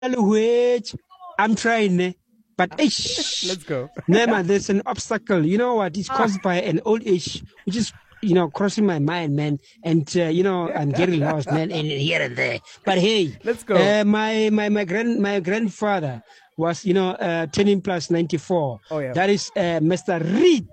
which I'm trying, but Let's go. Nema, there's an obstacle. You know what? It's caused by an old age, which is crossing my mind, man. And I'm getting lost, man, and here and there. But hey, Let's go. My grandfather was turning plus 94. Oh yeah. That is Mr. Reed.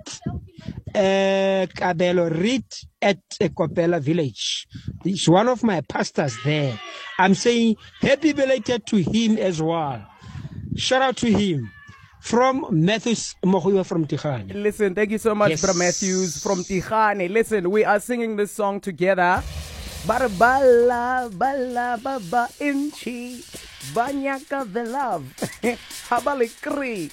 Kabelo Reed at Kopela village. He's one of my pastors there. I'm saying happy belated to him as well. Shout out to him. From Matthews Mohuwa from Tihane. Listen, thank you so much, Yes. Bra Matthews from Tihane. Listen, we are singing this song together. Barbala, bala, baba, inchi, banyaka the love. Habalikri.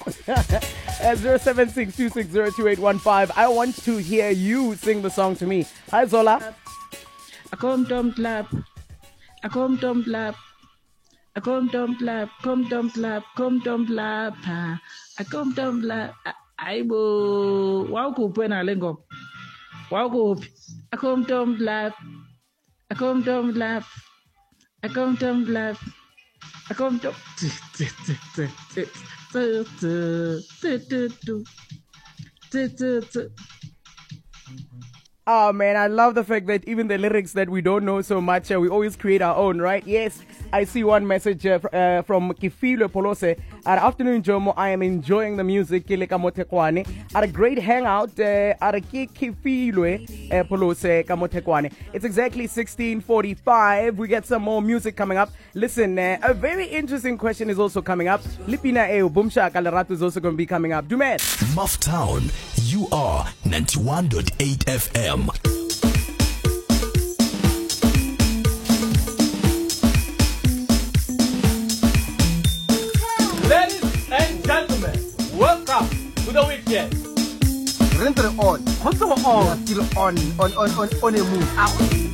07626022815. I want to hear you sing the song to me. Hi, Zola. I come tom clap. I come tom clap. I come tom clap. Come tom clap. Come tom clap. I come tom clap. I will. Wow, kupe na lengo. Wow, kupe. I come tom clap. I come tom clap. I come tom clap. I come tom. Oh man, I love the fact that even the lyrics that we don't know so much, we always create our own, right? Yes, I see one message from Kifilo Polose. Afternoon, Jomo. I am enjoying the music. At a great hangout. At a Kifilo Polose Kamotekwane. It's exactly 16:45. We get some more music coming up. Listen, a very interesting question is also coming up. Lipina Eo Bumsha Kalaratu is also going to be coming up. Dumet. Mufftown, you are 91.8 FM. Ladies and gentlemen, welcome to the weekend. Renter on. What's going on? Still on a move.